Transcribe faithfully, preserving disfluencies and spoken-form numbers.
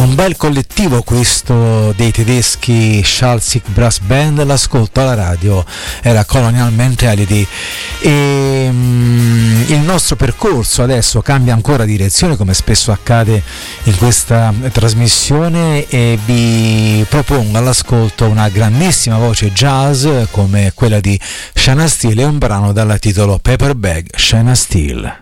Un bel collettivo questo dei tedeschi Schalzig Brass Band, l'ascolto alla radio era Colonial Mentality. E um, il nostro percorso adesso cambia ancora direzione, come spesso accade in questa trasmissione, e vi propongo all'ascolto una grandissima voce jazz come quella di Shana Steele e un brano dal titolo Paper Bag Shana Steele.